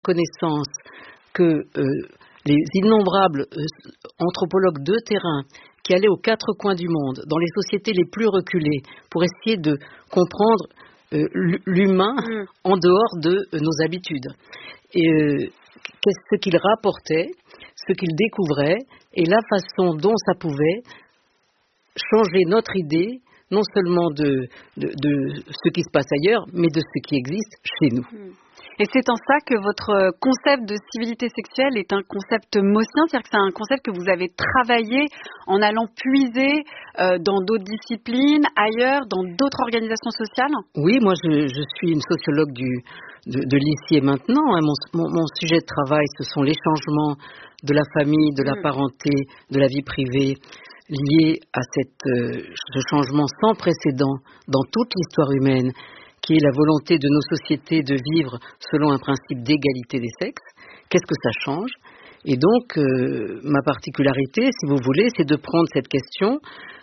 connaissance que les innombrables anthropologues de terrain qui allaient aux quatre coins du monde, dans les sociétés les plus reculées, pour essayer de comprendre l'humain en dehors de nos habitudes. Et ce qu'ils rapportaient, ce qu'ils découvraient, et la façon dont ça pouvait changer notre idée, non seulement de ce qui se passe ailleurs, mais de ce qui existe chez nous. Et c'est en ça que votre concept de civilité sexuelle est un concept maussien, c'est-à-dire que c'est un concept que vous avez travaillé en allant puiser dans d'autres disciplines, ailleurs, dans d'autres organisations sociales? Oui, moi je suis une sociologue de l'ici et maintenant. Mon sujet de travail, ce sont les changements de la famille, de la parenté, de la vie privée, liés à ce changement sans précédent dans toute l'histoire humaine, qui est la volonté de nos sociétés de vivre selon un principe d'égalité des sexes. Qu'est-ce que ça change? Et donc, ma particularité, si vous voulez, c'est de prendre cette question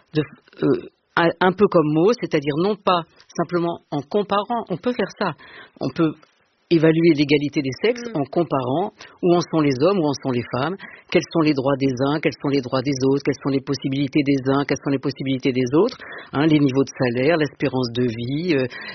un peu comme mot, c'est-à-dire non pas simplement en comparant, on peut faire ça, on peut évaluer l'égalité des sexes en comparant où en sont les hommes, où en sont les femmes, quels sont les droits des uns, quels sont les droits des autres, quelles sont les possibilités des uns, quelles sont les possibilités des autres, les niveaux de salaire, l'espérance de vie,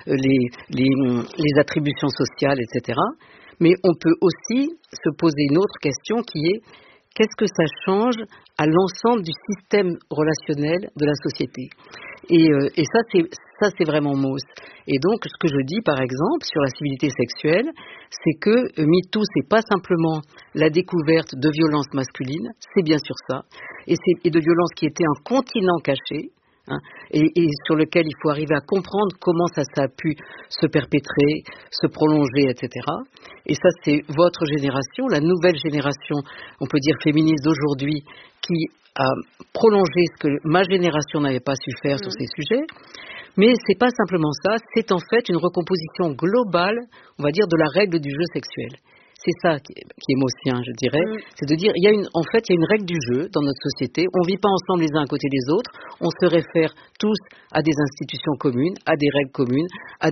les attributions sociales, etc. Mais on peut aussi se poser une autre question qui est qu'est-ce que ça change à l'ensemble du système relationnel de la société? Et ça, c'est vraiment Mauss. Et donc, ce que je dis, par exemple, sur la civilité sexuelle, c'est que MeToo, c'est pas simplement la découverte de violences masculines, c'est bien sûr ça, et de violences qui étaient un continent caché, et sur lequel il faut arriver à comprendre comment ça a pu se perpétrer, se prolonger, etc. Et ça, c'est votre génération, la nouvelle génération, on peut dire féministe d'aujourd'hui, qui a prolongé ce que ma génération n'avait pas su faire sur ces sujets. Mais c'est pas simplement ça, c'est en fait une recomposition globale, on va dire, de la règle du jeu sexuel. C'est ça qui est maussien, je dirais. C'est de dire, il y a une règle du jeu dans notre société. On ne vit pas ensemble les uns à côté des autres. On se réfère tous à des institutions communes, à des règles communes, à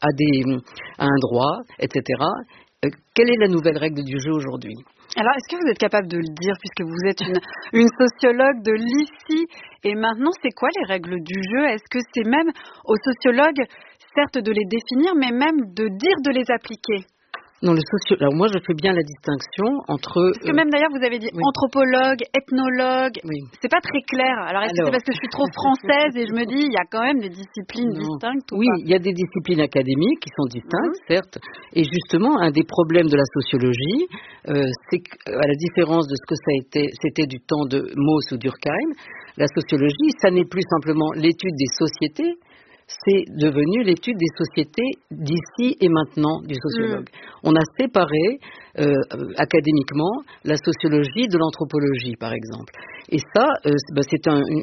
un droit, etc. Quelle est la nouvelle règle du jeu aujourd'hui? Alors, est-ce que vous êtes capable de le dire, puisque vous êtes une sociologue de l'ici et maintenant, c'est quoi les règles du jeu? Est-ce que c'est même aux sociologues, certes, de les définir, mais même de dire de les appliquer? Non, alors moi je fais bien la distinction entre... Parce que même d'ailleurs vous avez dit anthropologue, ethnologue, c'est pas très clair. Alors est-ce que c'est parce que je suis trop française et je me dis il y a quand même des disciplines distinctes ou pas? Il y a des disciplines académiques qui sont distinctes, certes, et justement un des problèmes de la sociologie, c'est qu'à la différence de ce que c'était du temps de Mauss ou Durkheim, la sociologie, ça n'est plus simplement l'étude des sociétés, c'est devenu l'étude des sociétés d'ici et maintenant du sociologue. On a séparé académiquement la sociologie de l'anthropologie, par exemple. Et ça, c'est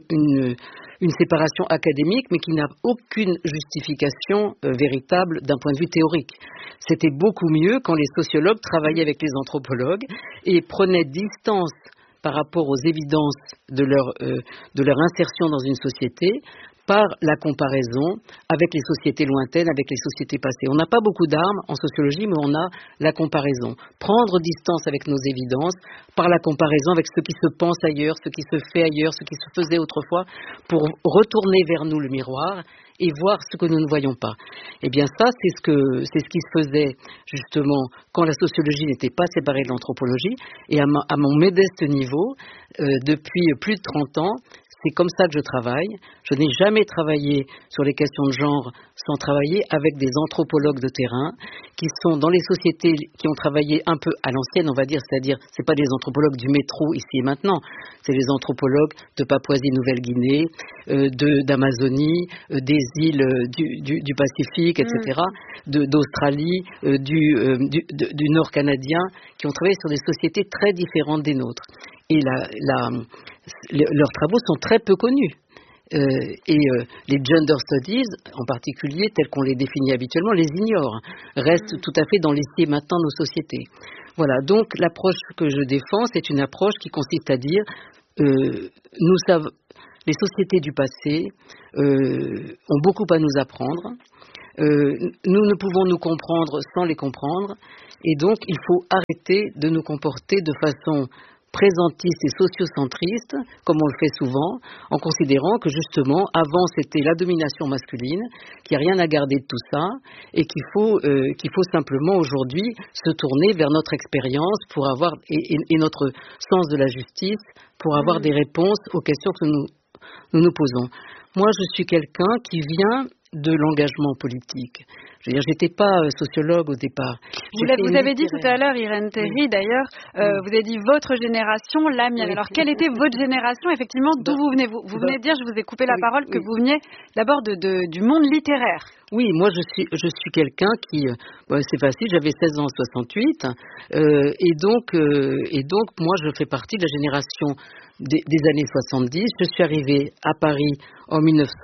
une séparation académique, mais qui n'a aucune justification véritable d'un point de vue théorique. C'était beaucoup mieux quand les sociologues travaillaient avec les anthropologues et prenaient distance par rapport aux évidences de leur insertion dans une société, par la comparaison avec les sociétés lointaines, avec les sociétés passées. On n'a pas beaucoup d'armes en sociologie, mais on a la comparaison. Prendre distance avec nos évidences par la comparaison avec ce qui se pense ailleurs, ce qui se fait ailleurs, ce qui se faisait autrefois, pour retourner vers nous le miroir et voir ce que nous ne voyons pas. Eh bien ça, c'est ce qui se faisait justement quand la sociologie n'était pas séparée de l'anthropologie. Et à mon modeste niveau, depuis plus de 30 ans, c'est comme ça que je travaille. Je n'ai jamais travaillé sur les questions de genre sans travailler avec des anthropologues de terrain qui sont dans les sociétés qui ont travaillé un peu à l'ancienne, on va dire, c'est-à-dire c'est pas des anthropologues du métro ici et maintenant, c'est des anthropologues de Papouasie-Nouvelle-Guinée, d'Amazonie, des îles du Pacifique, etc., d'Australie, du Nord canadien, qui ont travaillé sur des sociétés très différentes des nôtres. Et leurs travaux sont très peu connus. Les gender studies, en particulier, tels qu'on les définit habituellement, les ignorent, restent tout à fait dans l'ici et maintenant de nos sociétés. Voilà, donc l'approche que je défends, c'est une approche qui consiste à dire les sociétés du passé ont beaucoup à nous apprendre. Nous ne pouvons nous comprendre sans les comprendre, et donc il faut arrêter de nous comporter de façon présentiste et sociocentriste, comme on le fait souvent, en considérant que justement, avant c'était la domination masculine, qu'il n'y a rien à garder de tout ça, et qu'il faut simplement aujourd'hui se tourner vers notre expérience pour avoir et notre sens de la justice pour avoir des réponses aux questions que nous posons. Moi, je suis quelqu'un qui vient de l'engagement politique. Je veux dire, j'étais pas sociologue au départ. Vous avez dit tout à l'heure, Irène Théry, d'ailleurs, vous avez dit votre génération, la mienne. Alors, quelle était votre génération, effectivement, d'où vous venez? Vous venez de dire, je vous ai coupé la parole, que vous veniez d'abord du monde littéraire. Oui, moi je suis quelqu'un qui, c'est facile, j'avais 16 ans en 68, et donc moi je fais partie de la génération des années 70. Je suis arrivée à Paris en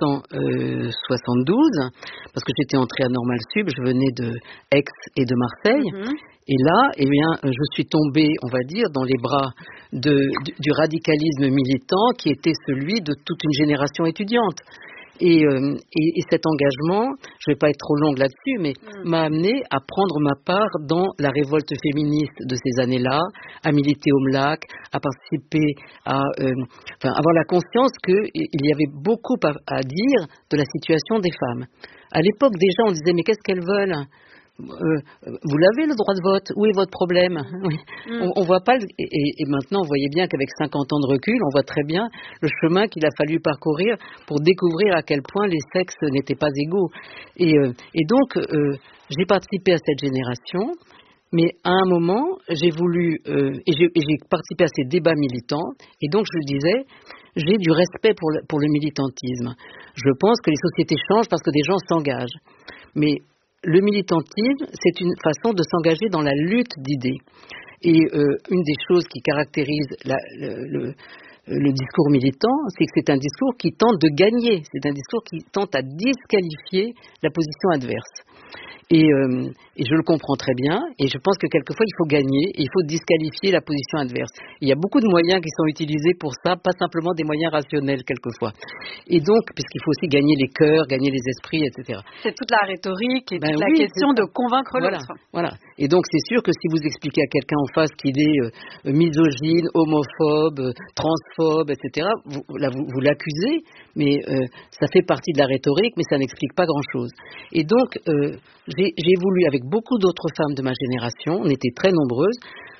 1972 parce que j'étais entrée à Normal Sup, je venais de Aix et de Marseille. Et là, eh bien, je suis tombée, on va dire, dans les bras du radicalisme militant qui était celui de toute une génération étudiante. Et cet engagement, je ne vais pas être trop longue là-dessus, mais m'a amené à prendre ma part dans la révolte féministe de ces années-là, à militer au MLAC, à participer, avoir la conscience qu'il y avait beaucoup à dire de la situation des femmes. À l'époque, déjà, on disait, mais qu'est-ce qu'elles veulent ? Vous l'avez le droit de vote, où est votre problème? On voit pas, et maintenant vous voyez bien qu'avec 50 ans de recul, on voit très bien le chemin qu'il a fallu parcourir pour découvrir à quel point les sexes n'étaient pas égaux. Et donc j'ai participé à cette génération, mais à un moment j'ai voulu et j'ai participé à ces débats militants, et donc je le disais, j'ai du respect pour le militantisme. Je pense que les sociétés changent parce que des gens s'engagent, mais le militantisme, c'est une façon de s'engager dans la lutte d'idées. Et une des choses qui caractérise le discours militant, c'est que c'est un discours qui tente de gagner. C'est un discours qui tente à disqualifier la position adverse. Et je le comprends très bien, et je pense que quelquefois il faut gagner, et il faut disqualifier la position adverse. Il y a beaucoup de moyens qui sont utilisés pour ça, pas simplement des moyens rationnels quelquefois. Et donc, puisqu'il faut aussi gagner les cœurs, gagner les esprits, etc. C'est toute la rhétorique et toute la question de convaincre l'autre. Voilà. Et donc c'est sûr que si vous expliquez à quelqu'un en face qu'il est misogyne, homophobe, transphobe, etc., vous l'accusez, mais ça fait partie de la rhétorique, mais ça n'explique pas grand-chose. Et donc, j'ai voulu, avec beaucoup d'autres femmes de ma génération, on était très nombreuses,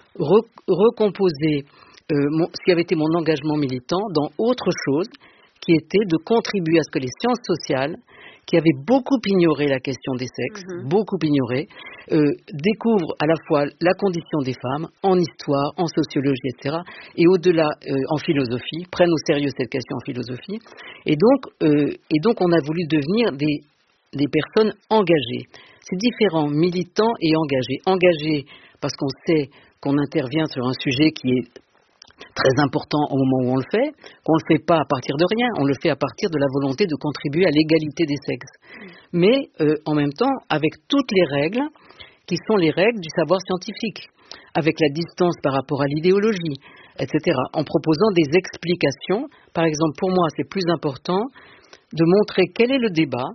recomposer ce qui avait été mon engagement militant dans autre chose, qui était de contribuer à ce que les sciences sociales, qui avaient beaucoup ignoré la question des sexes, beaucoup ignoré, découvrent à la fois la condition des femmes, en histoire, en sociologie, etc., et au-delà en philosophie, prennent au sérieux cette question en philosophie. Et donc on a voulu devenir des personnes engagées. C'est différent, militants et engagés. Engagés parce qu'on sait qu'on intervient sur un sujet qui est très important au moment où on le fait, qu'on ne le fait pas à partir de rien, on le fait à partir de la volonté de contribuer à l'égalité des sexes. Mais en même temps, avec toutes les règles qui sont les règles du savoir scientifique, avec la distance par rapport à l'idéologie, etc., en proposant des explications. Par exemple, pour moi, c'est plus important de montrer quel est le débat,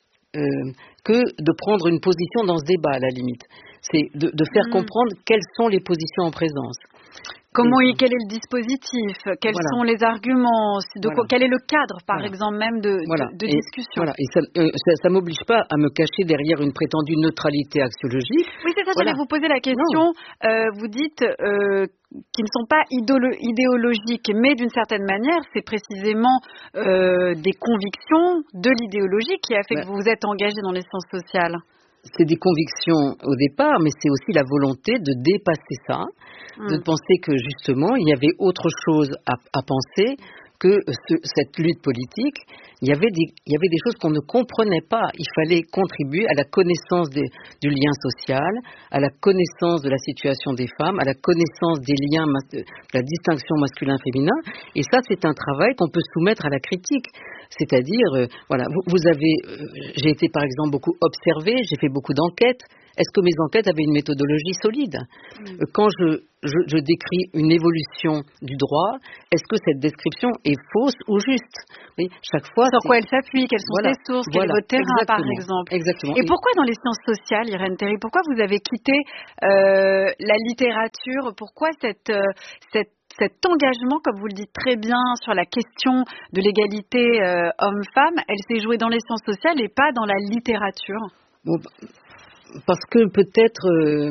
que de prendre une position dans ce débat, à la limite. C'est de faire comprendre quelles sont les positions en présence. Quel est le dispositif? Quels sont les arguments? Quel est le cadre, par exemple, même de discussion? Et ça m'oblige pas à me cacher derrière une prétendue neutralité axiologique. Oui, c'est ça, j'allais vous poser la question. Vous dites qui ne sont pas idéologiques, mais d'une certaine manière, c'est précisément des convictions de l'idéologie qui a fait que vous vous êtes engagé dans les sciences sociales. C'est des convictions au départ, mais c'est aussi la volonté de dépasser ça, de penser que justement, il y avait autre chose à penser que cette lutte politique. Il y avait des choses qu'on ne comprenait pas. Il fallait contribuer à la connaissance du lien social, à la connaissance de la situation des femmes, à la connaissance des liens, de la distinction masculin-féminin. Et ça, c'est un travail qu'on peut soumettre à la critique. C'est-à-dire, j'ai été par exemple beaucoup observée, j'ai fait beaucoup d'enquêtes. est-ce que mes enquêtes avaient une méthodologie solide? Quand je décris une évolution du droit, est-ce que cette description est fausse ou juste? Oui, chaque fois. Sur quoi elle s'appuie? Quelles sont ses sources? Quel est votre terrain, par exemple? Exactement. Et pourquoi dans les sciences sociales, Irène Théry, pourquoi vous avez quitté la littérature? Pourquoi cet engagement, comme vous le dites très bien, sur la question de l'égalité homme-femme, elle s'est jouée dans les sciences sociales et pas dans la littérature? Bon, parce que peut-être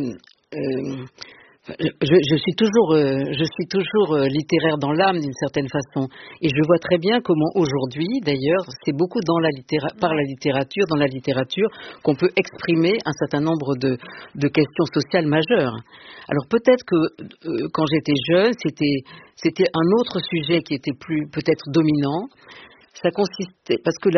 je suis toujours littéraire dans l'âme d'une certaine façon, et je vois très bien comment aujourd'hui, d'ailleurs, c'est beaucoup dans la littérature qu'on peut exprimer un certain nombre de questions sociales majeures. Alors peut-être que quand j'étais jeune, c'était un autre sujet qui était plus peut-être dominant. Ça consistait parce que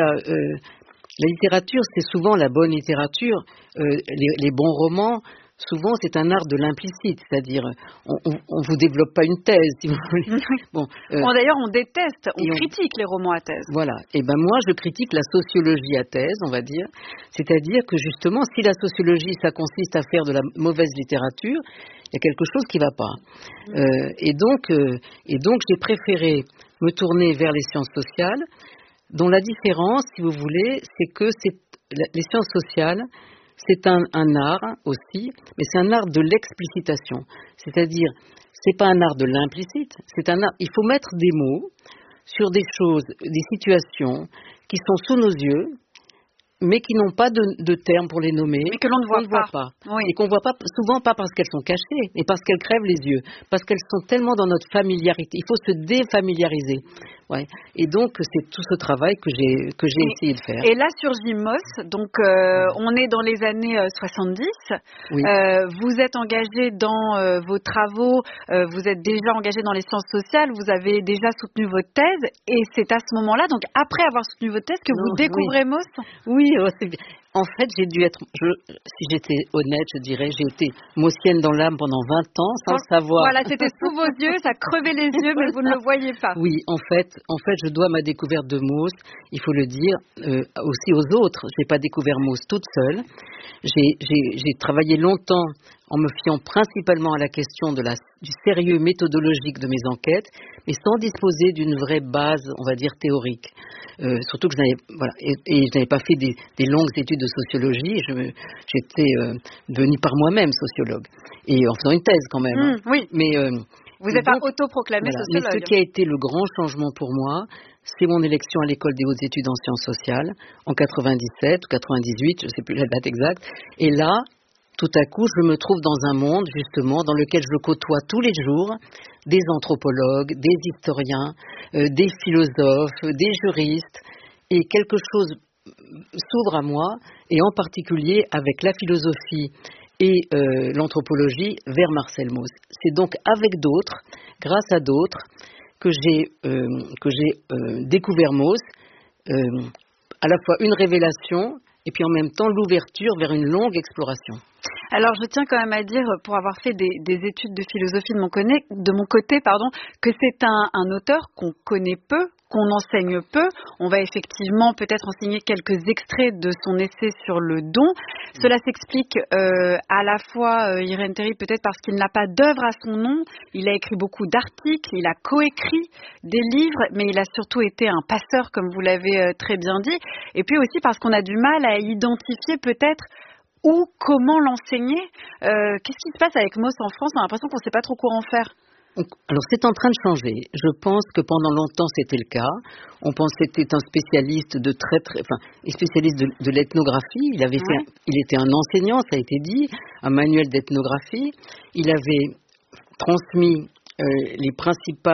la littérature, c'est souvent la bonne littérature, les bons romans. Souvent, c'est un art de l'implicite, c'est-à-dire on vous développe pas une thèse, si vous voulez. Bon, d'ailleurs, on déteste, on critique les romans à thèse. Voilà. Et ben moi, je critique la sociologie à thèse, on va dire. C'est-à-dire que justement, si la sociologie, ça consiste à faire de la mauvaise littérature, il y a quelque chose qui va pas. Et donc, j'ai préféré me tourner vers les sciences sociales, dont la différence, si vous voulez, c'est que les sciences sociales. C'est un art aussi, mais c'est un art de l'explicitation. C'est-à-dire, c'est pas un art de l'implicite, c'est un art. Il faut mettre des mots sur des choses, des situations qui sont sous nos yeux, mais qui n'ont pas de termes pour les nommer, mais que l'on ne voit pas. Oui. Et qu'on voit pas, souvent pas parce qu'elles sont cachées, mais parce qu'elles crèvent les yeux, parce qu'elles sont tellement dans notre familiarité. Il faut se défamiliariser. Ouais. Et donc c'est tout ce travail que j'ai essayé de faire. Et là surgit Moss, donc on est dans les années 70. Oui. Vous êtes engagé dans vos travaux, vous êtes déjà engagé dans les sciences sociales, vous avez déjà soutenu votre thèse, et c'est à ce moment-là, donc après avoir soutenu votre thèse, que vous découvrez Moss. Oui, c'est bien. En fait, j'ai dû être, si j'étais honnête, je dirais, j'ai été mossienne dans l'âme pendant 20 ans, sans le savoir. Voilà, c'était sous vos yeux, ça crevait les yeux, mais vous ne le voyez pas. Oui, en fait, je dois ma découverte de Mauss, il faut le dire, aussi aux autres. Je n'ai pas découvert Mauss toute seule. J'ai travaillé longtemps en me fiant principalement à la question du sérieux méthodologique de mes enquêtes, mais sans disposer d'une vraie base, on va dire, théorique. Surtout que je n'avais pas fait des longues études de sociologie, j'étais devenue par moi-même sociologue, et en faisant une thèse quand même. Oui. Mais, vous n'êtes pas autoproclamé sociologue. Mais ce qui a été le grand changement pour moi, c'est mon élection à l'école des hautes études en sciences sociales, en 97 ou 98, je ne sais plus la date exacte, et là, tout à coup, je me trouve dans un monde, justement, dans lequel je côtoie tous les jours des anthropologues, des historiens, des philosophes, des juristes, et quelque chose s'ouvre à moi, et en particulier avec la philosophie et l'anthropologie vers Marcel Mauss. C'est donc avec d'autres, grâce à d'autres, que j'ai découvert Mauss, à la fois une révélation et puis en même temps l'ouverture vers une longue exploration. Alors, je tiens quand même à dire, pour avoir fait des études de philosophie de mon côté, que c'est un auteur qu'on connaît peu, qu'on enseigne peu. On va effectivement peut-être enseigner quelques extraits de son essai sur le don. Cela s'explique à la fois, Irène Théry, peut-être parce qu'il n'a pas d'œuvre à son nom. Il a écrit beaucoup d'articles, il a coécrit des livres, mais il a surtout été un passeur, comme vous l'avez très bien dit. Et puis aussi parce qu'on a du mal à identifier peut-être ou comment l'enseigner. Qu'est-ce qui se passe avec Mauss en France? On a l'impression qu'on ne sait pas trop quoi en faire. Alors c'est en train de changer. Je pense que pendant longtemps c'était le cas. On pensait que c'était un spécialiste spécialiste de l'ethnographie. Il était un enseignant, ça a été dit, un manuel d'ethnographie. Il avait transmis les principaux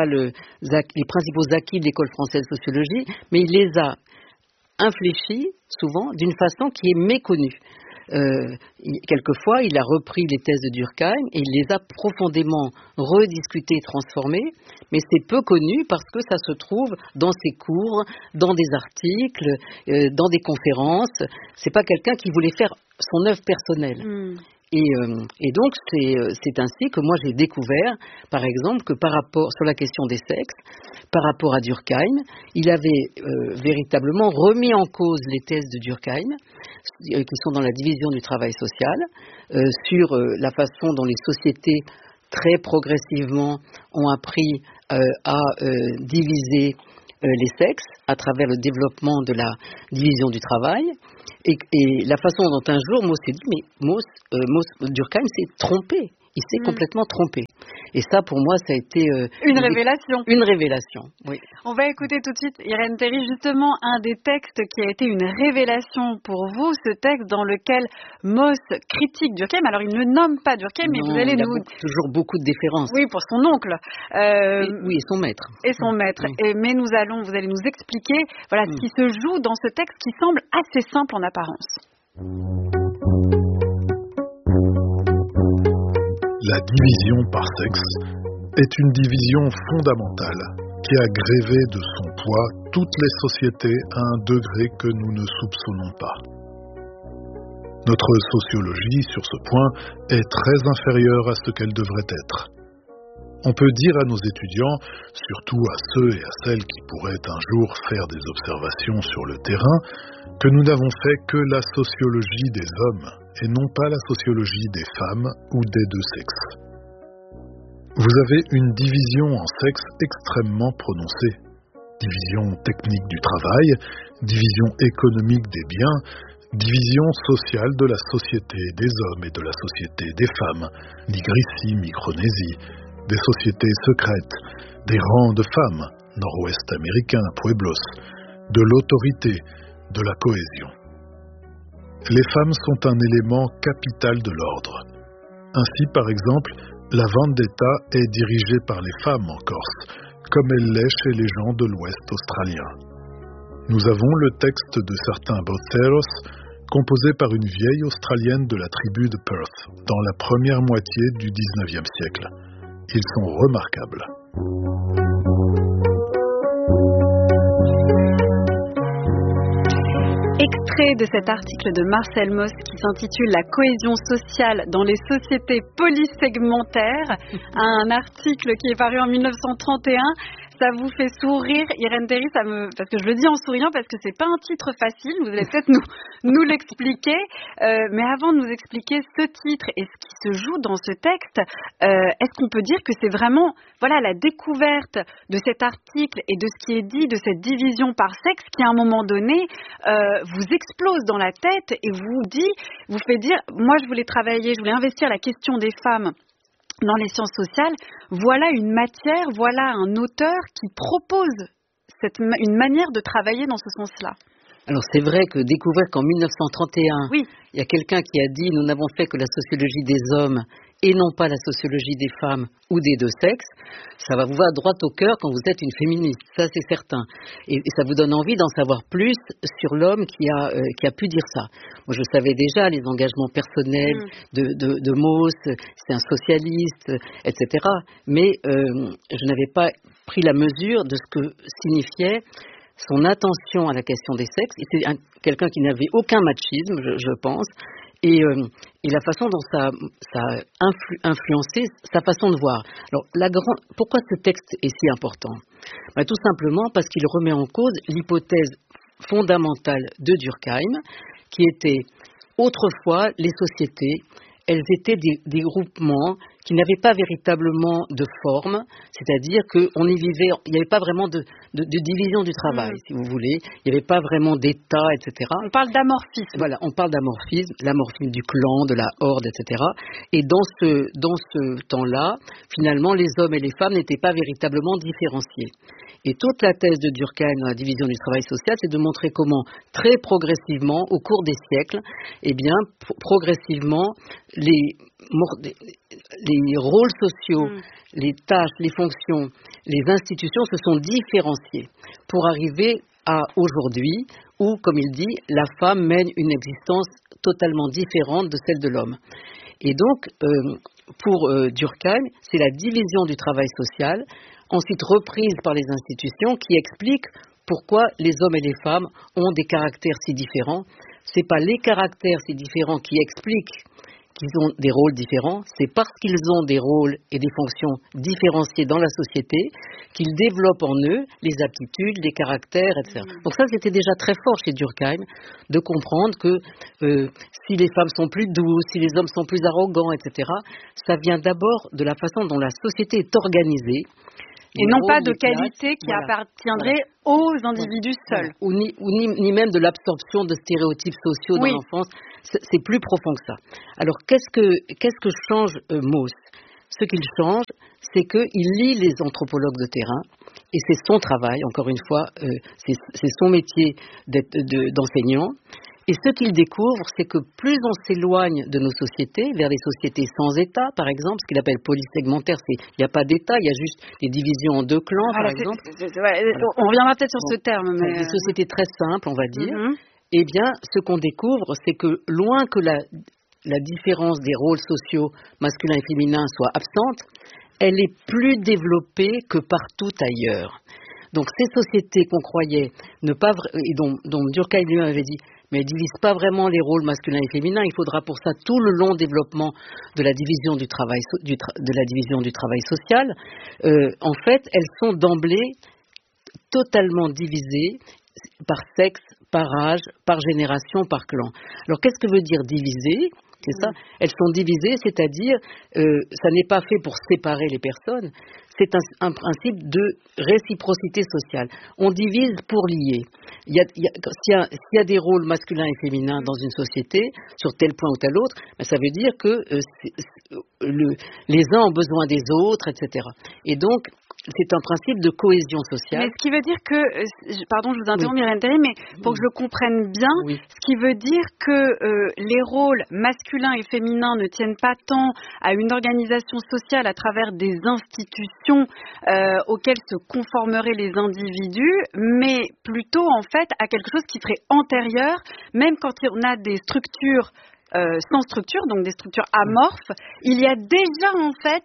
acquis de l'école française de sociologie, mais il les a infléchis souvent d'une façon qui est méconnue. Quelquefois, il a repris les thèses de Durkheim et il les a profondément rediscutées et transformées, mais c'est peu connu parce que ça se trouve dans ses cours, dans des articles, dans des conférences. C'est pas quelqu'un qui voulait faire son œuvre personnelle. Et donc, c'est ainsi que moi j'ai découvert, par exemple, que sur la question des sexes, par rapport à Durkheim, il avait véritablement remis en cause les thèses de Durkheim, qui sont dans la division du travail social, sur la façon dont les sociétés, très progressivement, ont appris à diviser les sexes à travers le développement de la division du travail. Et la façon dont un jour Mauss s'est dit, mais Durkheim s'est trompé, il s'est complètement trompé. Et ça, pour moi, ça a été une révélation. Une révélation, oui. On va écouter tout de suite, Irène Théry, justement un des textes qui a été une révélation pour vous, ce texte dans lequel Mauss critique Durkheim. Alors, il ne nomme pas Durkheim, mais vous allez toujours beaucoup de déférence. Oui, pour son oncle. Et son maître. Et son maître. Oui. Mais vous allez nous expliquer, ce qui se joue dans ce texte qui semble assez simple en apparence. La division par sexe est une division fondamentale qui a grévé de son poids toutes les sociétés à un degré que nous ne soupçonnons pas. Notre sociologie, sur ce point, est très inférieure à ce qu'elle devrait être. On peut dire à nos étudiants, surtout à ceux et à celles qui pourraient un jour faire des observations sur le terrain, que nous n'avons fait que la sociologie des hommes et non pas la sociologie des femmes ou des deux sexes. Vous avez une division en sexe extrêmement prononcée. Division technique du travail, division économique des biens, division sociale de la société des hommes et de la société des femmes, Nigritie, Micronésie, des sociétés secrètes, des rangs de femmes, nord-ouest américain, Pueblos, de l'autorité, de la cohésion. Les femmes sont un élément capital de l'ordre. Ainsi, par exemple, la vendetta est dirigée par les femmes en Corse, comme elle l'est chez les gens de l'Ouest australien. Nous avons le texte de certains boceros, composé par une vieille australienne de la tribu de Perth, dans la première moitié du XIXe siècle. Ils sont remarquables. Extrait de cet article de Marcel Mauss qui s'intitule « La cohésion sociale dans les sociétés polysegmentaires », un article qui est paru en 1931. Ça vous fait sourire, Irène Théry, parce que je le dis en souriant parce que c'est pas un titre facile. Vous allez peut-être nous l'expliquer, mais avant de nous expliquer ce titre et ce qui se joue dans ce texte, est-ce qu'on peut dire que c'est vraiment, la découverte de cet article et de ce qui est dit de cette division par sexe qui, à un moment donné, vous explose dans la tête et vous fait dire, moi je voulais investir la question des femmes dans les sciences sociales, voilà une matière, voilà un auteur qui propose une manière de travailler dans ce sens-là. Alors c'est vrai que découvrir qu'en 1931, il y a quelqu'un qui a dit « nous n'avons fait que la sociologie des hommes et non pas la sociologie des femmes ou des deux sexes », ça va vous voir droit au cœur quand vous êtes une féministe, ça c'est certain. Et ça vous donne envie d'en savoir plus sur l'homme qui a pu dire ça. Moi je savais déjà les engagements personnels de Mauss, c'est un socialiste, etc. Mais je n'avais pas pris la mesure de ce que signifiait son attention à la question des sexes. C'est quelqu'un qui n'avait aucun machisme, je pense, et la façon dont ça a influencé sa façon de voir. Alors, pourquoi ce texte est si important ? Tout simplement parce qu'il remet en cause l'hypothèse fondamentale de Durkheim, qui était autrefois les sociétés, elles étaient des groupements qui n'avaient pas véritablement de forme, c'est-à-dire qu'on y vivait, il n'y avait pas vraiment de division du travail, si vous voulez, il n'y avait pas vraiment d'État, etc. On parle d'amorphisme. Voilà, on parle d'amorphisme, l'amorphisme du clan, de la horde, etc. Et dans ce temps-là, finalement, les hommes et les femmes n'étaient pas véritablement différenciés. Et toute la thèse de Durkheim dans la division du travail social, c'est de montrer comment, très progressivement, au cours des siècles, progressivement, les rôles sociaux, les tâches, les fonctions, les institutions se sont différenciées pour arriver à aujourd'hui où, comme il dit, la femme mène une existence totalement différente de celle de l'homme. Et donc, pour Durkheim, c'est la division du travail social, ensuite reprise par les institutions, qui explique pourquoi les hommes et les femmes ont des caractères si différents. Ce n'est pas les caractères si différents qui qu'ils ont des rôles différents, c'est parce qu'ils ont des rôles et des fonctions différenciées dans la société qu'ils développent en eux les aptitudes, les caractères, etc. Donc ça, c'était déjà très fort chez Durkheim, de comprendre que si les femmes sont plus douces, si les hommes sont plus arrogants, etc., ça vient d'abord de la façon dont la société est organisée. Et non pas de qualité qui appartiendrait aux individus seuls. Ou ni même de l'absorption de stéréotypes sociaux dans l'enfance. C'est plus profond que ça. Alors, qu'est-ce que change Mauss ? Ce qu'il change, c'est qu'il lit les anthropologues de terrain, et c'est son travail, encore une fois, c'est son métier d'enseignant. Et ce qu'il découvre, c'est que plus on s'éloigne de nos sociétés, vers des sociétés sans État, par exemple, ce qu'il appelle polysegmentaire, il n'y a pas d'État, il y a juste des divisions en 2 clans, par exemple. On reviendra peut-être sur ce terme. Mais des sociétés très simples, on va dire. Eh bien, ce qu'on découvre, c'est que loin que la différence des rôles sociaux masculins et féminins soit absente, elle est plus développée que partout ailleurs. Donc ces sociétés qu'on croyait ne pas et dont Durkheim lui avait dit, mais elles ne divisent pas vraiment les rôles masculins et féminins, il faudra pour ça tout le long développement de la division du travail, social. En fait, elles sont d'emblée totalement divisées par sexe, par âge, par génération, par clan. Alors qu'est-ce que veut dire diviser ? C'est ça. Elles sont divisées, c'est-à-dire, ça n'est pas fait pour séparer les personnes, c'est un principe de réciprocité sociale. On divise pour lier. S'il y a des rôles masculins et féminins dans une société, sur tel point ou tel autre, ben ça veut dire que les uns ont besoin des autres, etc. Et donc, c'est un principe de cohésion sociale. Mais ce qui veut dire que, pardon, je vous interromps, Myriam Terry, mais pour que je le comprenne bien, ce qui veut dire que les rôles masculins et féminins ne tiennent pas tant à une organisation sociale à travers des institutions auxquelles se conformeraient les individus, mais plutôt en fait à quelque chose qui serait antérieur, même quand on a des structures sans structure, donc des structures amorphes, il y a déjà en fait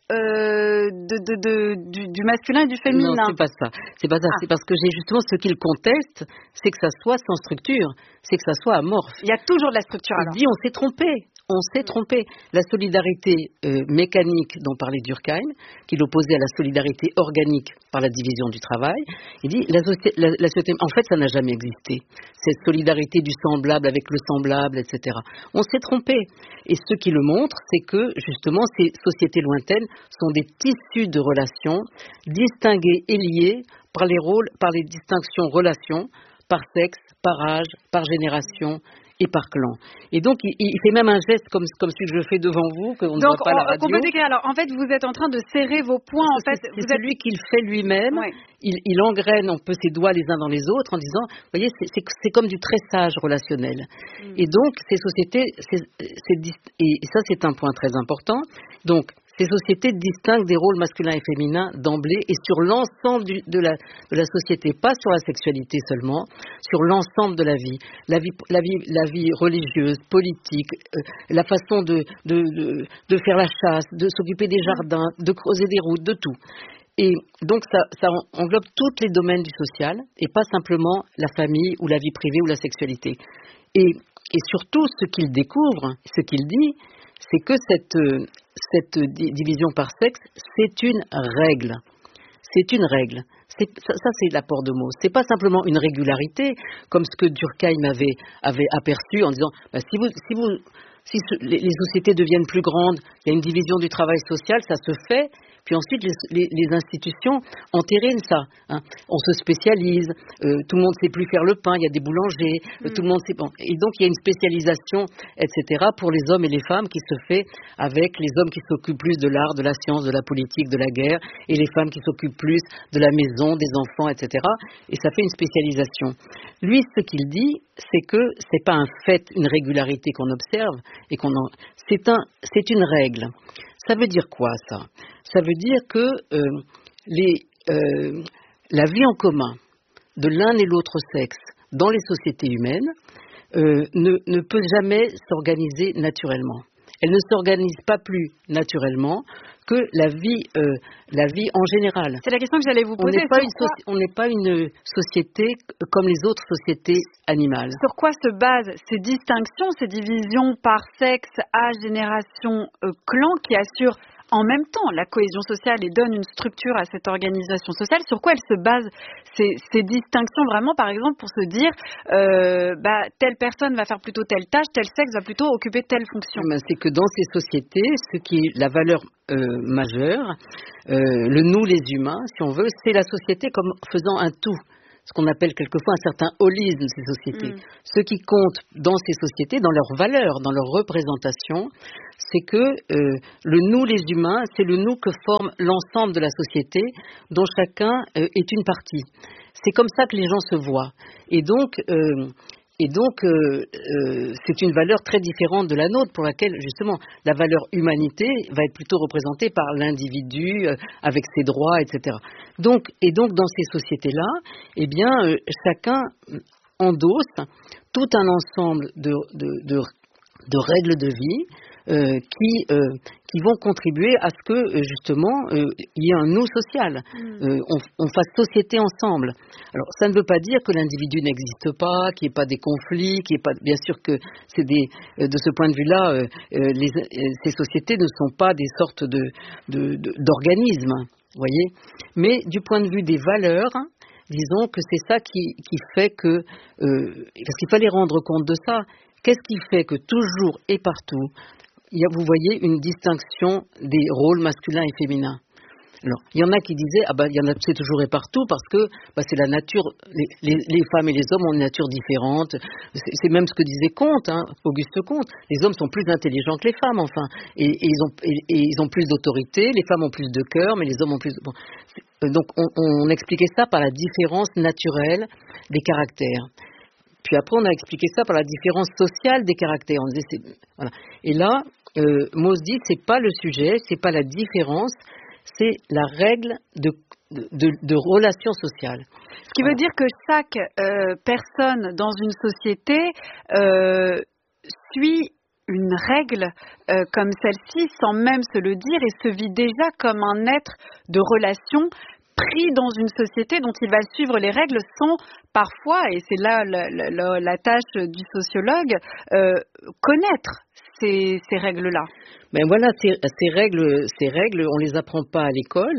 du masculin et du féminin. Non, c'est pas ça. C'est parce que j'ai justement ce qu'il conteste, c'est que ça soit sans structure, c'est que ça soit amorphe. Il y a toujours de la structure. Il dit on s'est trompé. On s'est trompé. La solidarité mécanique dont parlait Durkheim, qu'il opposait à la solidarité organique par la division du travail, il dit la société, en fait, ça n'a jamais existé. Cette solidarité du semblable avec le semblable, etc. On s'est trompé. Et ce qui le montre, c'est que justement, ces sociétés lointaines sont des tissus de relations distingués et liés par les rôles, par les distinctions relations, par sexe, par âge, par génération et par clan. Et donc, il fait même un geste comme celui que je fais devant vous, qu'on ne voit pas à la radio. On peut décrire. Alors, en fait, vous êtes en train de serrer vos poings. En fait, c'est celui qu'il fait lui-même. Ouais. Il engraine un peu ses doigts les uns dans les autres en disant, vous voyez, c'est comme du tressage relationnel. Et donc, ces sociétés, et ça, c'est un point très important. Donc, ces sociétés distinguent des rôles masculins et féminins d'emblée et sur l'ensemble de la société, pas sur la sexualité seulement, sur l'ensemble de la vie. La vie religieuse, politique, la façon de faire la chasse, de s'occuper des jardins, de creuser des routes, de tout. Et donc ça englobe tous les domaines du social et pas simplement la famille ou la vie privée ou la sexualité. Et surtout, ce qu'il découvre, ce qu'il dit, c'est que cette division par sexe, c'est une règle. C'est une règle. Ça, c'est l'apport de Mauss. C'est pas simplement une régularité, comme ce que Durkheim avait aperçu en disant, si les sociétés deviennent plus grandes, il y a une division du travail social, ça se fait. Puis ensuite, les institutions entérinent ça. Hein. On se spécialise, tout le monde ne sait plus faire le pain, il y a des boulangers, tout le monde sait... Bon. Et donc, il y a une spécialisation, etc., pour les hommes et les femmes qui se fait avec les hommes qui s'occupent plus de l'art, de la science, de la politique, de la guerre, et les femmes qui s'occupent plus de la maison, des enfants, etc. Et ça fait une spécialisation. Lui, ce qu'il dit, c'est que c'est pas un fait, une régularité qu'on observe, et c'est une règle. Ça veut dire quoi, ça ? Ça veut dire que la vie en commun de l'un et l'autre sexe dans les sociétés humaines ne peut jamais s'organiser naturellement. elle ne s'organise pas plus naturellement que la vie en général. C'est la question que j'allais vous poser. On n'est pas une société comme les autres sociétés animales. Sur quoi se basent ces distinctions, ces divisions par sexe, âge, génération, clan qui assurent en même temps la cohésion sociale et donnent une structure à cette organisation sociale? Sur quoi elles se basent ces distinctions vraiment, par exemple, pour se dire telle personne va faire plutôt telle tâche, tel sexe va plutôt occuper telle fonction? C'est que dans ces sociétés, ce qui est la valeur majeure, le nous les humains, si on veut, c'est la société comme faisant un tout. Ce qu'on appelle quelquefois un certain holisme de ces sociétés. Ce qui compte dans ces sociétés, dans leurs valeurs, dans leur représentation, c'est que le nous, les humains, c'est le nous que forme l'ensemble de la société, dont chacun est une partie. C'est comme ça que les gens se voient. Et donc, c'est une valeur très différente de la nôtre, pour laquelle, justement, la valeur humanité va être plutôt représentée par l'individu, avec ses droits, etc. Donc, dans ces sociétés-là, chacun endosse tout un ensemble de règles de vie qui vont contribuer à ce que, justement, il y ait un nous social. On fasse société ensemble. Alors, ça ne veut pas dire que l'individu n'existe pas, qu'il n'y ait pas des conflits, bien sûr que de ce point de vue-là, ces sociétés ne sont pas des sortes d'organismes, vous voyez. Mais du point de vue des valeurs, disons que c'est ça qui fait que, parce qu'il fallait rendre compte de ça. Qu'est-ce qui fait que toujours et partout, vous voyez une distinction des rôles masculins et féminins? Alors, il y en a qui disaient, il y en a c'est toujours et partout parce que c'est la nature, les femmes et les hommes ont une nature différente. C'est même ce que disait Comte, Auguste Comte. Les hommes sont plus intelligents que les femmes, enfin, et ils ont plus d'autorité. Les femmes ont plus de cœur, mais les hommes ont plus. Donc, on expliquait ça par la différence naturelle des caractères. Puis après, on a expliqué ça par la différence sociale des caractères. On disait, voilà. Et là, Mauss dit, c'est pas le sujet, c'est pas la différence, c'est la règle de relation sociale. Ce qui veut dire que chaque personne dans une société suit une règle comme celle-ci sans même se le dire et se vit déjà comme un être de relation pris dans une société dont il va suivre les règles sans parfois, et c'est là la tâche du sociologue, connaître ces règles-là. Ben voilà, ces règles, on les apprend pas à l'école,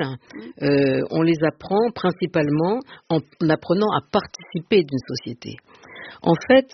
on les apprend principalement en apprenant à participer d'une société. En fait,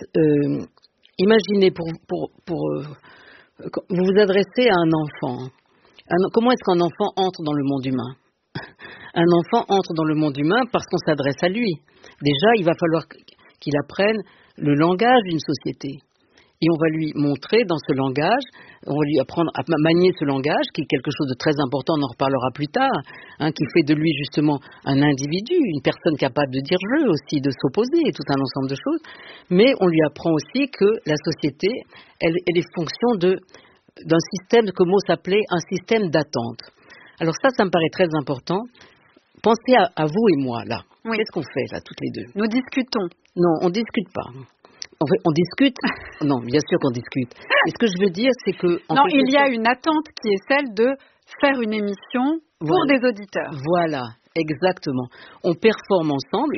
imaginez vous vous adressez à un enfant. Comment est-ce qu'un enfant entre dans le monde humain? Un enfant entre dans le monde humain parce qu'on s'adresse à lui. Déjà, il va falloir qu'il apprenne le langage d'une société. Et on va lui montrer dans ce langage, on va lui apprendre à manier ce langage, qui est quelque chose de très important, on en reparlera plus tard, qui fait de lui justement un individu, une personne capable de dire je aussi, de s'opposer, et tout un ensemble de choses. Mais on lui apprend aussi que la société, elle est fonction d'un système que Mauss appelait un système d'attente. Alors ça me paraît très important. Pensez à vous et moi, là. Oui. Qu'est-ce qu'on fait, là, toutes les deux? Nous discutons. Non, on ne discute pas. On discute. Non, bien sûr qu'on discute. Et ce que je veux dire, c'est que... Non, il y a une attente qui est celle de faire une émission pour des auditeurs. Voilà, exactement. On performe ensemble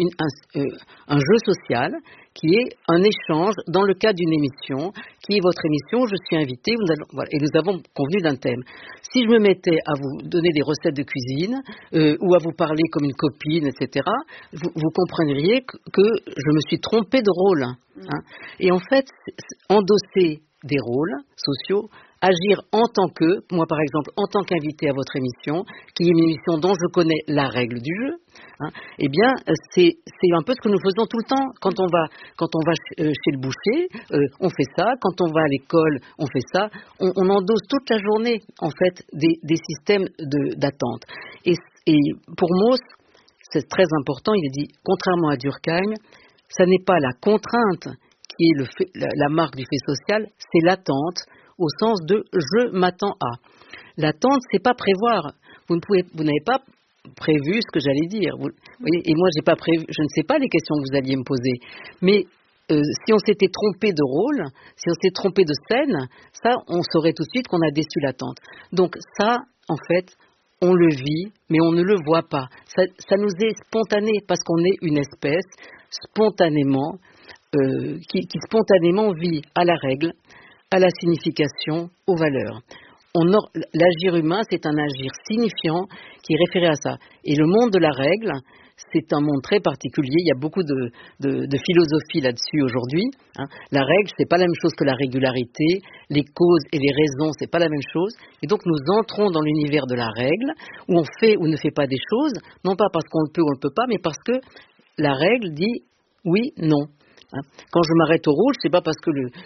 un jeu social qui est un échange dans le cadre d'une émission, qui est votre émission, je suis invité, et nous avons convenu d'un thème. Si je me mettais à vous donner des recettes de cuisine, ou à vous parler comme une copine, etc., vous comprendriez que je me suis trompée de rôle. Et en fait, endosser des rôles sociaux, agir en tant que, moi par exemple, en tant qu'invité à votre émission, qui est une émission dont je connais la règle du jeu, eh bien, c'est un peu ce que nous faisons tout le temps. Quand on va chez le boucher, on fait ça. Quand on va à l'école, on fait ça. On endosse toute la journée, en fait, des systèmes d'attente. Et pour Mauss, c'est très important, il a dit, contrairement à Durkheim, ça n'est pas la contrainte qui est la marque du fait social, c'est l'attente, au sens de « je m'attends à ». L'attente, c'est pas prévoir. Vous n'avez pas prévu ce que j'allais dire. Vous voyez, et moi, j'ai pas prévu. Je ne sais pas les questions que vous alliez me poser. Mais si on s'était trompé de rôle, si on s'était trompé de scène, ça, on saurait tout de suite qu'on a déçu l'attente. Donc ça, en fait, on le vit, mais on ne le voit pas. Ça nous est spontané parce qu'on est une espèce spontanément, qui spontanément vit à la règle, à la signification, aux valeurs. L'agir humain, c'est un agir signifiant qui est référé à ça. Et le monde de la règle, c'est un monde très particulier. Il y a beaucoup de philosophie là-dessus aujourd'hui. La règle, c'est pas la même chose que la régularité. Les causes et les raisons, c'est pas la même chose. Et donc, nous entrons dans l'univers de la règle, où on fait ou ne fait pas des choses, non pas parce qu'on le peut ou on ne peut pas, mais parce que la règle dit oui, non. Quand je m'arrête au rouge, c'est pas parce que le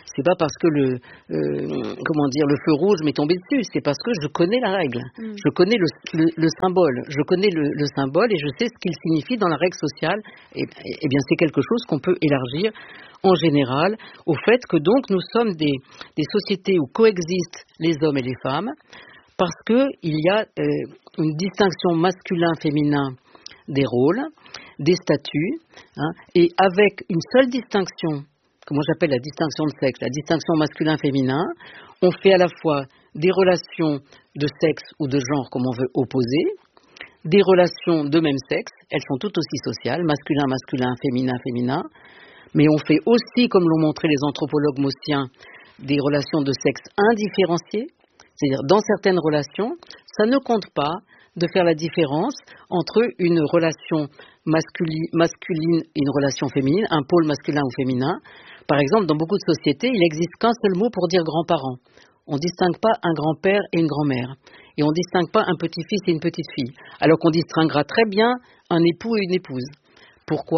feu rouge m'est tombé dessus, c'est parce que je connais la règle, je connais le symbole, je connais le symbole et je sais ce qu'il signifie dans la règle sociale. Et bien c'est quelque chose qu'on peut élargir en général au fait que donc nous sommes des sociétés où coexistent les hommes et les femmes parce que il y a une distinction masculin-féminin des rôles, des statuts, et avec une seule distinction, que moi j'appelle la distinction de sexe, la distinction masculin-féminin, on fait à la fois des relations de sexe ou de genre, comme on veut opposer, des relations de même sexe, elles sont toutes aussi sociales, masculin-masculin, féminin-féminin, mais on fait aussi, comme l'ont montré les anthropologues maussiens, des relations de sexe indifférenciées, c'est-à-dire dans certaines relations, ça ne compte pas de faire la différence entre une relation masculine et une relation féminine, un pôle masculin ou féminin. Par exemple, dans beaucoup de sociétés, il n'existe qu'un seul mot pour dire grands-parents. On ne distingue pas un grand-père et une grand-mère. Et on ne distingue pas un petit-fils et une petite-fille. Alors qu'on distinguera très bien un époux et une épouse. Pourquoi ?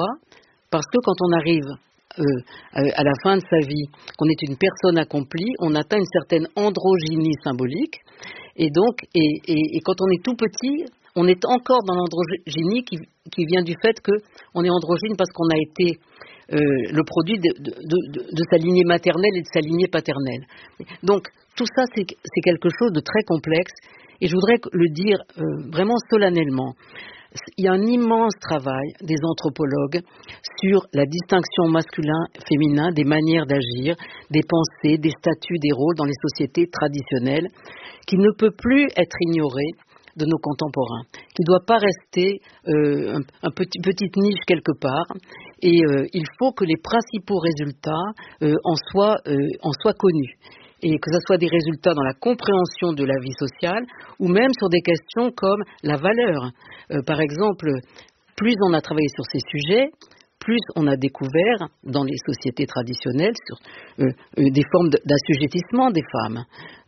Parce que quand on arrive à la fin de sa vie, qu'on est une personne accomplie, on atteint une certaine androgynie symbolique. Et donc, et quand on est tout petit, on est encore dans l'androgynie qui vient du fait qu'on est androgyne parce qu'on a été le produit de sa lignée maternelle et de sa lignée paternelle. Donc, tout ça, c'est quelque chose de très complexe. Et je voudrais le dire vraiment solennellement. Il y a un immense travail des anthropologues sur la distinction masculin-féminin, des manières d'agir, des pensées, des statuts, des rôles dans les sociétés traditionnelles, qui ne peut plus être ignoré de nos contemporains, qui ne doit pas rester petite niche quelque part, et il faut que les principaux résultats en soient connus. Et que ce soit des résultats dans la compréhension de la vie sociale ou même sur des questions comme la valeur. Par exemple, plus on a travaillé sur ces sujets, plus on a découvert dans les sociétés traditionnelles des formes d'assujettissement des femmes.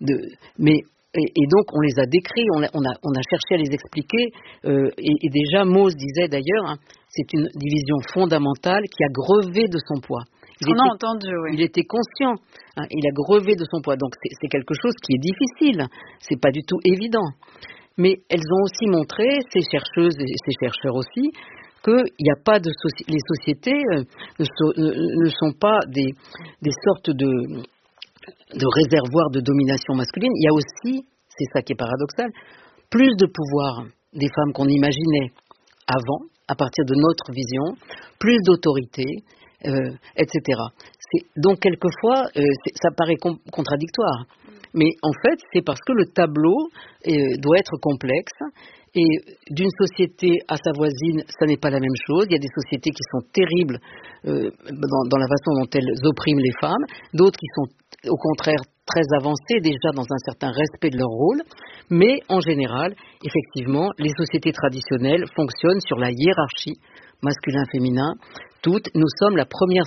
Et donc on les a décrits, on a cherché à les expliquer. Et déjà Mauss disait d'ailleurs, c'est une division fondamentale qui a grevé de son poids. Il était conscient, il a grevé de son poids. Donc c'est quelque chose qui est difficile, c'est pas du tout évident. Mais elles ont aussi montré, ces chercheuses et ces chercheurs aussi, qu'il n'y a pas les sociétés ne sont pas des sortes de réservoirs de domination masculine. Il y a aussi, c'est ça qui est paradoxal, plus de pouvoir des femmes qu'on imaginait avant, à partir de notre vision, plus d'autorité, etc. Donc quelquefois, ça paraît contradictoire, mais en fait c'est parce que le tableau doit être complexe et d'une société à sa voisine, ça n'est pas la même chose. Il y a des sociétés qui sont terribles dans la façon dont elles oppriment les femmes, d'autres qui sont au contraire très avancées déjà dans un certain respect de leur rôle, mais en général, effectivement, les sociétés traditionnelles fonctionnent sur la hiérarchie masculin-féminin. Nous sommes les premières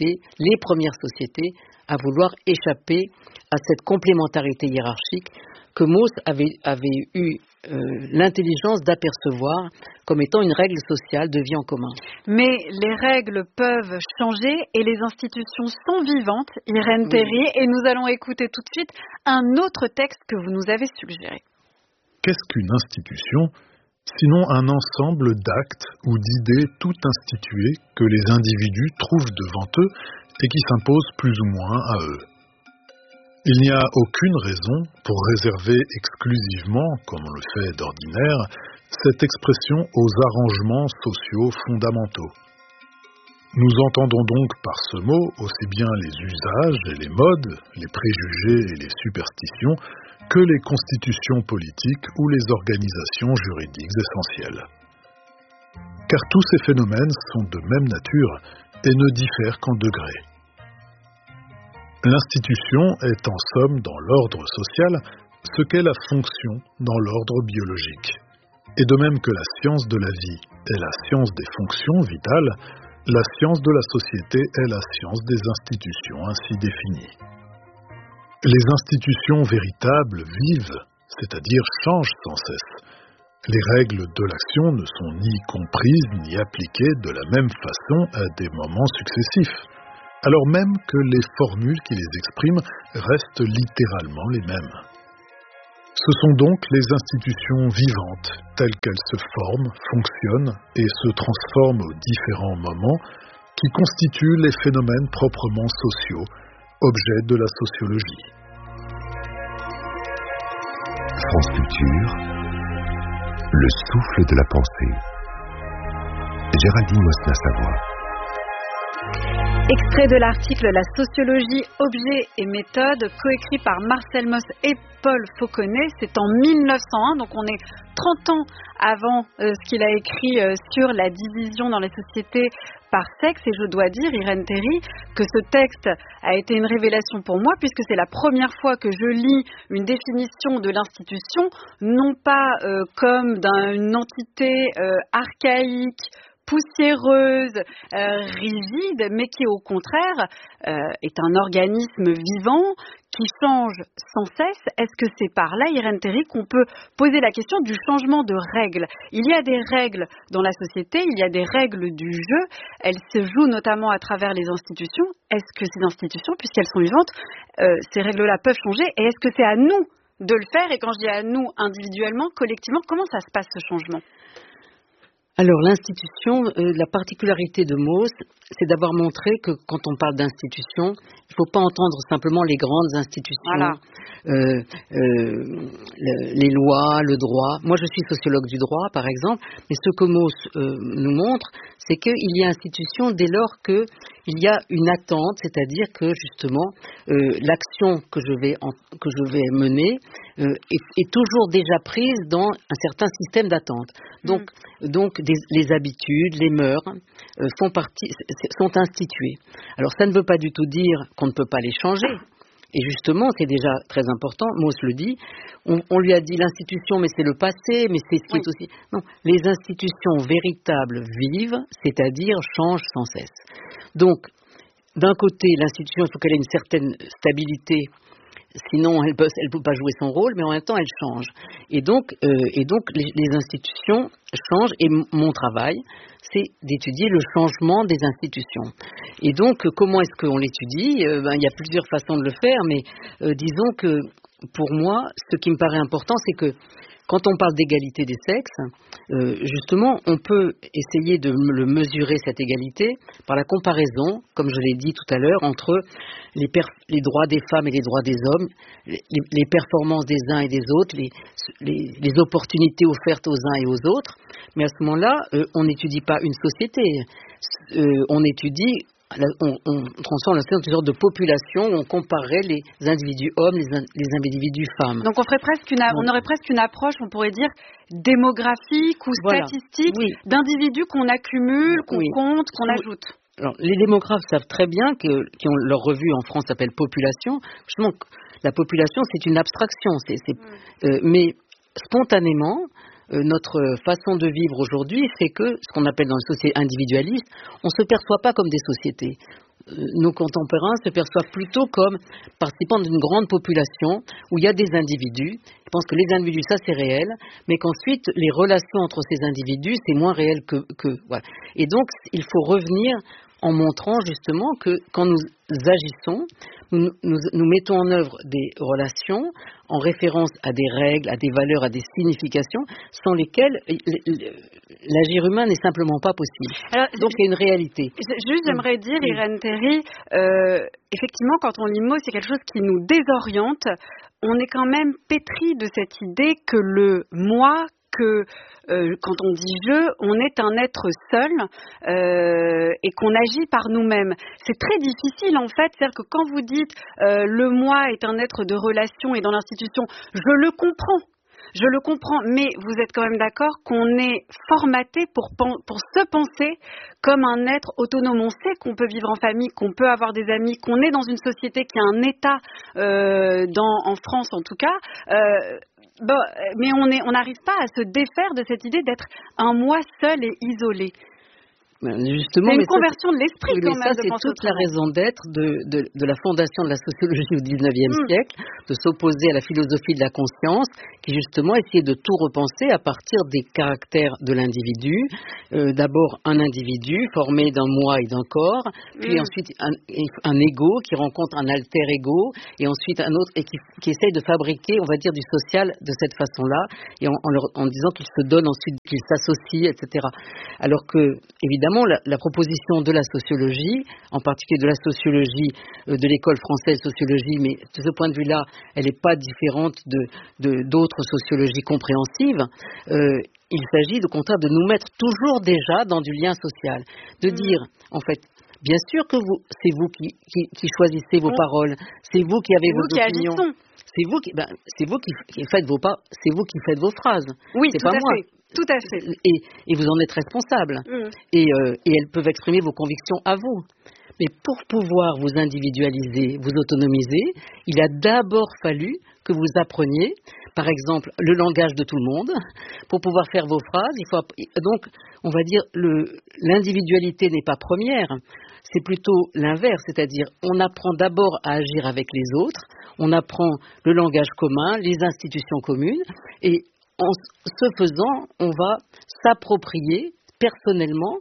sociétés à vouloir échapper à cette complémentarité hiérarchique que Mauss avait eu l'intelligence d'apercevoir comme étant une règle sociale de vie en commun. Mais les règles peuvent changer et les institutions sont vivantes, Irène Théry, et nous allons écouter tout de suite un autre texte que vous nous avez suggéré. Qu'est-ce qu'une institution ? Sinon un ensemble d'actes ou d'idées tout instituées que les individus trouvent devant eux et qui s'imposent plus ou moins à eux. Il n'y a aucune raison pour réserver exclusivement, comme on le fait d'ordinaire, cette expression aux arrangements sociaux fondamentaux. Nous entendons donc par ce mot aussi bien les usages et les modes, les préjugés et les superstitions, que les constitutions politiques ou les organisations juridiques essentielles. Car tous ces phénomènes sont de même nature et ne diffèrent qu'en degrés. L'institution est en somme dans l'ordre social ce qu'est la fonction dans l'ordre biologique. Et de même que la science de la vie est la science des fonctions vitales, la science de la société est la science des institutions ainsi définies. Les institutions véritables vivent, c'est-à-dire changent sans cesse. Les règles de l'action ne sont ni comprises ni appliquées de la même façon à des moments successifs, alors même que les formules qui les expriment restent littéralement les mêmes. Ce sont donc les institutions vivantes, telles qu'elles se forment, fonctionnent et se transforment aux différents moments, qui constituent les phénomènes proprement sociaux, objets de la sociologie. France Culture, le souffle de la pensée. Géraldine Mosna-Savoie. Extrait de l'article La sociologie, objets et méthodes, coécrit par Marcel Mauss et Paul Fauconnet. C'est en 1901, donc on est 30 ans avant ce qu'il a écrit sur la division dans les sociétés par sexe. Et je dois dire, Irène Théry, que ce texte a été une révélation pour moi, puisque c'est la première fois que je lis une définition de l'institution, non pas comme d'une entité archaïque, poussiéreuse, rigide, mais qui au contraire est un organisme vivant qui change sans cesse. Est-ce que c'est par là, Irène Théry, qu'on peut poser la question du changement de règles? Il y a des règles dans la société, il y a des règles du jeu, elles se jouent notamment à travers les institutions. Est-ce que ces institutions, puisqu'elles sont vivantes, ces règles-là peuvent changer, et est-ce que c'est à nous de le faire? Et quand je dis à nous, individuellement, collectivement, comment ça se passe ce changement? Alors l'institution, la particularité de Mauss, c'est d'avoir montré que quand on parle d'institution, il ne faut pas entendre simplement les grandes institutions, voilà. Les lois, le droit. Moi je suis sociologue du droit par exemple, mais ce que Mauss nous montre, c'est qu'il y a institution dès lors qu'il y a une attente, c'est-à-dire que justement l'action que je vais mener est toujours déjà prise dans un certain système d'attente. Donc les habitudes, les mœurs sont instituées. Alors ça ne veut pas du tout dire qu'on ne peut pas les changer. Et justement, c'est déjà très important, Mauss le dit, on lui a dit l'institution, mais c'est le passé, mais c'est ce qui est aussi... Non, les institutions véritables vivent, c'est-à-dire changent sans cesse. Donc, d'un côté, l'institution, il faut qu'elle ait une certaine stabilité, sinon elle peut pas jouer son rôle, mais en même temps, elle change. Et donc les institutions changent, et mon travail, c'est d'étudier le changement des institutions. Et donc, comment est-ce qu'on l'étudie? Il y a plusieurs façons de le faire, mais disons que, pour moi, ce qui me paraît important, c'est que quand on parle d'égalité des sexes, justement, on peut essayer de le mesurer, cette égalité, par la comparaison, comme je l'ai dit tout à l'heure, entre les droits des femmes et les droits des hommes, les performances des uns et des autres, les opportunités offertes aux uns et aux autres. Mais à ce moment-là, on n'étudie pas une société, on étudie... On transforme la société en une sorte de population où on comparerait les individus hommes, les individus femmes. Donc on aurait presque une approche, on pourrait dire, démographique ou statistique, d'individus qu'on accumule, qu'on compte, qu'on ajoute. Alors, les démographes savent très bien qui ont leur revue en France s'appelle Population. Justement, la population, c'est une abstraction. Mais spontanément, notre façon de vivre aujourd'hui fait que, ce qu'on appelle dans les sociétés individualistes, on ne se perçoit pas comme des sociétés. Nos contemporains se perçoivent plutôt comme participants d'une grande population où il y a des individus. Ils pensent que les individus, ça c'est réel, mais qu'ensuite les relations entre ces individus, c'est moins réel que voilà. Et donc, il faut revenir en montrant justement que quand nous agissons, nous mettons en œuvre des relations en référence à des règles, à des valeurs, à des significations, sans lesquelles l'agir humain n'est simplement pas possible. Alors, donc il y a une réalité. J'aimerais dire, Irène Théry, effectivement, quand on lit Mauss, c'est quelque chose qui nous désoriente. On est quand même pétri de cette idée que le moi que quand on dit je, on est un être seul et qu'on agit par nous-mêmes. C'est très difficile en fait, c'est-à-dire que quand vous dites le moi est un être de relation et dans l'institution, je le comprends, mais vous êtes quand même d'accord qu'on est formaté pour se penser comme un être autonome. On sait qu'on peut vivre en famille, qu'on peut avoir des amis, qu'on est dans une société qui a un État, en France en tout cas. Mais on n'arrive pas à se défaire de cette idée d'être un moi seul et isolé. Justement, c'est une conversion de l'esprit quand même. Ça, c'est toute la raison d'être de la fondation de la sociologie au XIXe siècle, de s'opposer à la philosophie de la conscience, qui justement essayait de tout repenser à partir des caractères de l'individu. D'abord un individu formé d'un moi et d'un corps, puis ensuite un ego qui rencontre un alter ego, et ensuite un autre, et qui essaye de fabriquer, on va dire, du social de cette façon-là, et en disant qu'ils se donnent ensuite, qu'ils s'associent, etc. Alors que, évidemment, la proposition de la sociologie, en particulier de la sociologie de l'école française sociologie, mais de ce point de vue-là, elle n'est pas différente d'autres sociologies compréhensives. Il s'agit au contraire de nous mettre toujours déjà dans du lien social, de dire, en fait, bien sûr que c'est vous qui choisissez vos paroles, c'est vous qui avez vos opinions. C'est vous qui faites vos phrases. Oui, c'est pas moi. Tout à fait. Et vous en êtes responsable. Et elles peuvent exprimer vos convictions à vous. Mais pour pouvoir vous individualiser, vous autonomiser, il a d'abord fallu que vous appreniez, par exemple, le langage de tout le monde. Pour pouvoir faire vos phrases, donc, on va dire, l'individualité n'est pas première. C'est plutôt l'inverse, c'est-à-dire on apprend d'abord à agir avec les autres, on apprend le langage commun, les institutions communes, et en ce faisant, on va s'approprier personnellement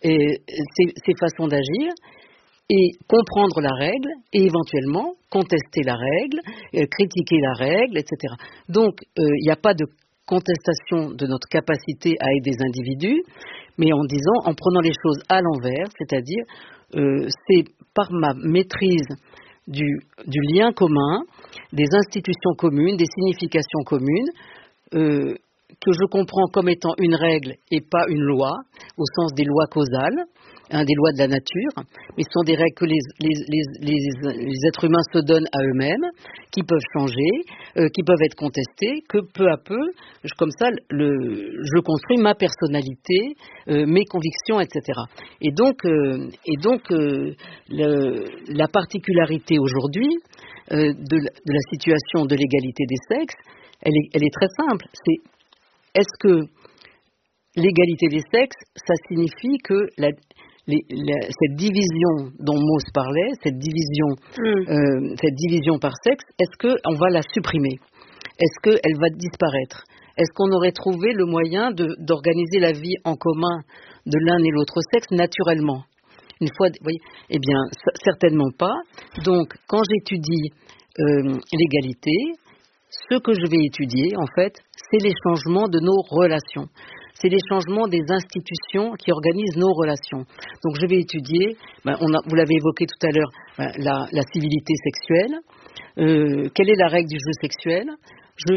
ces façons d'agir et comprendre la règle et éventuellement contester la règle, critiquer la règle, etc. Donc, il n'y a pas de contestation de notre capacité à aider des individus, mais en prenant les choses à l'envers, c'est-à-dire c'est par ma maîtrise du lien commun, des institutions communes, des significations communes, que je comprends comme étant une règle et pas une loi, au sens des lois causales, des lois de la nature, mais ce sont des règles que les êtres humains se donnent à eux-mêmes, qui peuvent changer, qui peuvent être contestées, que peu à peu, comme ça, je construis ma personnalité, mes convictions, etc. Et donc la particularité aujourd'hui de la situation de l'égalité des sexes, elle est très simple. Est-ce que l'égalité des sexes, ça signifie que cette division dont Mauss parlait, cette division par sexe, est-ce qu'on va la supprimer? Est-ce qu'elle va disparaître? Est-ce qu'on aurait trouvé le moyen d'organiser la vie en commun de l'un et l'autre sexe naturellement? Une fois, vous voyez, eh bien, certainement pas. Donc, quand j'étudie l'égalité, ce que je vais étudier, en fait, c'est les changements de nos relations. C'est les changements des institutions qui organisent nos relations. Donc, je vais étudier, vous l'avez évoqué tout à l'heure, la civilité sexuelle. Quelle est la règle du jeu sexuel? Je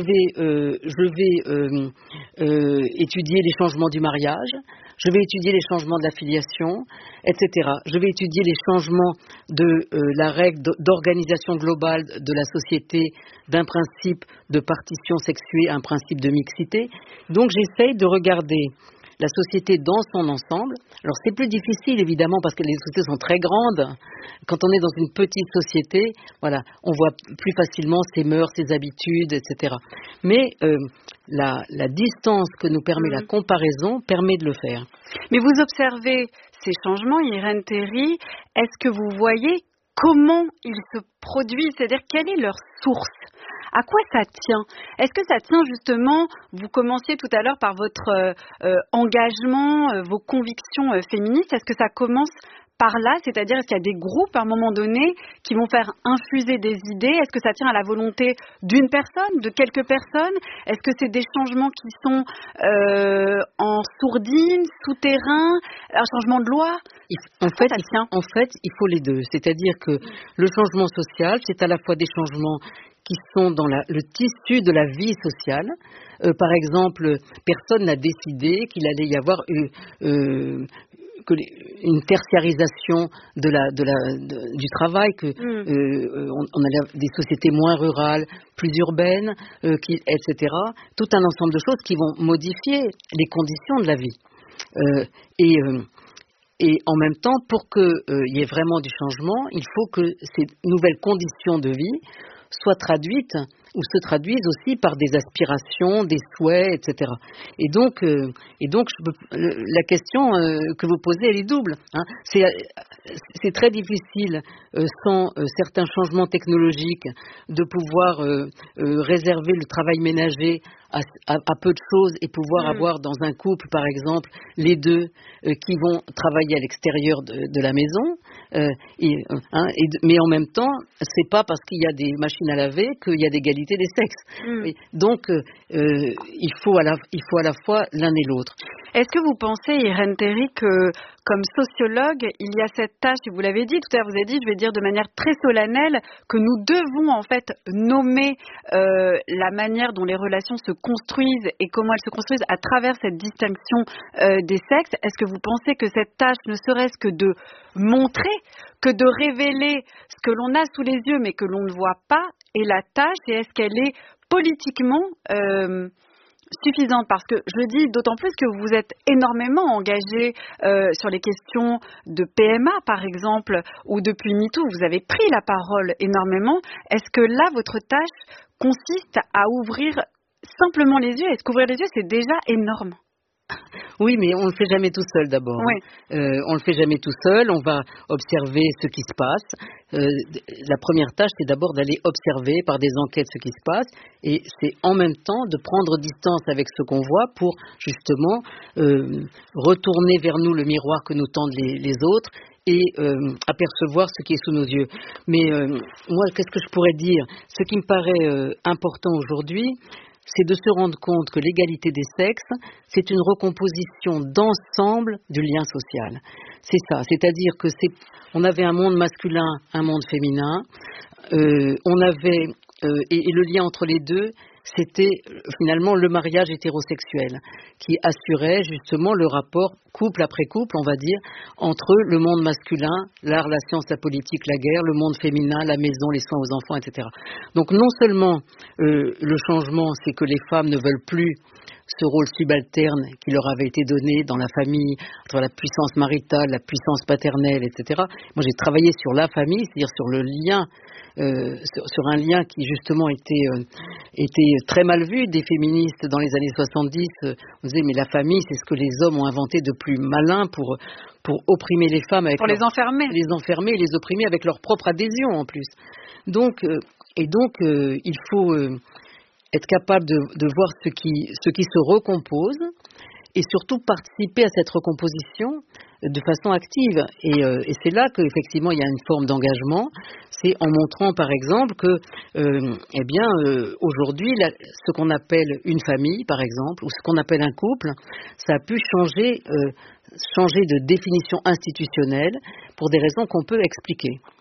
vais étudier les changements du mariage. Je vais étudier les changements de la filiation, etc. Je vais étudier les changements de la règle d'organisation globale de la société, d'un principe de partition sexuée à un principe de mixité. Donc j'essaye de regarder la société dans son ensemble. Alors c'est plus difficile évidemment parce que les sociétés sont très grandes. Quand on est dans une petite société, voilà, on voit plus facilement ses mœurs, ses habitudes, etc. Mais la distance que nous permet la comparaison permet de le faire. Mais vous observez ces changements, Irène Théry. Est-ce que vous voyez comment ils se produisent? C'est-à-dire, quelle est leur source? À quoi ça tient? Est-ce que ça tient justement, vous commenciez tout à l'heure par votre engagement, vos convictions féministes, est-ce que ça commence par là, c'est-à-dire est-ce qu'il y a des groupes à un moment donné qui vont faire infuser des idées? Est-ce que ça tient à la volonté d'une personne, de quelques personnes? Est-ce que c'est des changements qui sont en sourdine, souterrains, un changement de loi? En fait, il faut les deux. C'est-à-dire que le changement social, c'est à la fois des changements qui sont dans le tissu de la vie sociale. Par exemple, personne n'a décidé qu'il allait y avoir une tertiarisation du travail, on allait des sociétés moins rurales, plus urbaines, etc. Tout un ensemble de choses qui vont modifier les conditions de la vie. Et en même temps, pour qu'il y ait vraiment du changement, il faut que ces nouvelles conditions de vie soient traduites ou se traduisent aussi par des aspirations, des souhaits, etc. Et donc la question que vous posez, elle est double. Hein. C'est très difficile, sans certains changements technologiques, de pouvoir réserver le travail ménager à peu de choses et pouvoir avoir dans un couple, par exemple, les deux qui vont travailler à l'extérieur de la maison. Mais en même temps, c'est pas parce qu'il y a des machines à laver qu'il y a d'égalité des sexes. Donc, il faut à la fois l'un et l'autre. Est-ce que vous pensez, Irène Théry, que comme sociologue, il y a cette tâche, et vous l'avez dit tout à l'heure, vous avez dit, je vais dire de manière très solennelle, que nous devons en fait nommer la manière dont les relations se construisent et comment elles se construisent à travers cette distinction des sexes. Est-ce que vous pensez que cette tâche, ne serait-ce que de montrer, que de révéler ce que l'on a sous les yeux mais que l'on ne voit pas, est la tâche, et est-ce qu'elle est politiquement suffisante? Parce que je le dis d'autant plus que vous êtes énormément engagé sur les questions de PMA, par exemple, ou depuis MeToo, vous avez pris la parole énormément. Est-ce que là, votre tâche consiste à ouvrir simplement les yeux? Est-ce qu'ouvrir les yeux, c'est déjà énorme? Oui, mais on ne le fait jamais tout seul d'abord. Oui. On le fait jamais tout seul, on va observer ce qui se passe. La première tâche, c'est d'abord d'aller observer par des enquêtes ce qui se passe, et c'est en même temps de prendre distance avec ce qu'on voit pour justement retourner vers nous le miroir que nous tendent les autres et apercevoir ce qui est sous nos yeux. Mais moi, qu'est-ce que je pourrais dire? Ce qui me paraît important aujourd'hui, c'est de se rendre compte que l'égalité des sexes, c'est une recomposition d'ensemble du lien social. C'est ça, c'est-à-dire que on avait un monde masculin, un monde féminin, on avait et le lien entre les deux, c'était finalement le mariage hétérosexuel qui assurait justement le rapport couple après couple, on va dire, entre le monde masculin, l'art, la science, la politique, la guerre, le monde féminin, la maison, les soins aux enfants, etc. Donc non seulement le changement, c'est que les femmes ne veulent plus ce rôle subalterne qui leur avait été donné dans la famille, entre la puissance maritale, la puissance paternelle, etc. Moi, j'ai travaillé sur la famille, c'est-à-dire sur le lien, sur un lien qui justement était très mal vu des féministes dans les années 70. On disait, mais la famille, c'est ce que les hommes ont inventé de plus malin pour opprimer les femmes. Les enfermer. Les enfermer et les opprimer avec leur propre adhésion en plus. Donc, il faut être capable de voir ce qui se recompose et surtout participer à cette recomposition de façon active. Et c'est là qu'effectivement il y a une forme d'engagement. C'est en montrant par exemple que aujourd'hui ce qu'on appelle une famille par exemple ou ce qu'on appelle un couple, ça a pu changer de définition institutionnelle pour des raisons qu'on peut expliquer.